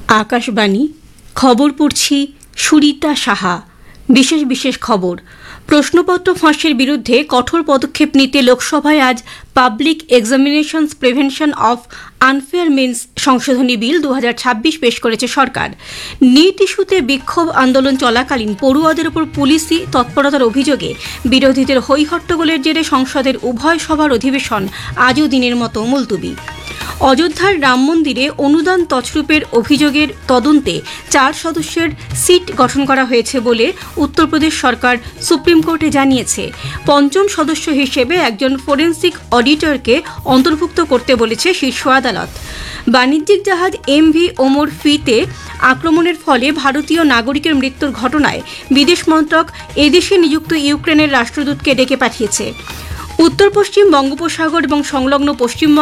আকাশবাণী খবর পড়ছি সুরিতা সাহা। বিশেষ বিশেষ খবর। প্রশ্নপত্র ফাঁসের বিরুদ্ধে কঠোর পদক্ষেপ নিতে লোকসভায় আজ public examinations prevention of unfair means সংশোধনী বিল 2026 পেশ করেছে সরকার। নিট ইস্যুতে বিক্ষোভ আন্দোলন চলাকালীন পড়ুয়াদের ওপর পুলিশি তৎপরতার অভিযোগে বিরোধীদের হইহট্টগোলের জেরে সংসদের উভয় সভার অধিবেশন আজও দিনের মতো মুলতুবি। অযোধ্যার রাম মন্দিরে অনুদান তছরূপের অভিযোগের তদন্তে 4 সদস্যের সিট গঠন করা হয়েছে বলে উত্তরপ্রদেশ সরকার সুপ্রিম কোর্টে জানিয়েছে। পঞ্চম সদস্য হিসেবে একজন ফরেন্সিক অডিটরকে অন্তর্ভুক্ত করতে বলেছে শীর্ষ আদালত। বাণিজ্যিক জাহাজ এমভি ওমর ফিতে আক্রমণের ফলে ভারতীয় নাগরিকের মৃত্যুর ঘটনায় বিদেশ মন্ত্রক এদেশে নিযুক্ত ইউক্রেনের রাষ্ট্রদূতকে ডেকে পাঠিয়েছে। উত্তর পশ্চিম বঙ্গোপসাগর এবং সংলগ্ন পশ্চিমবঙ্গ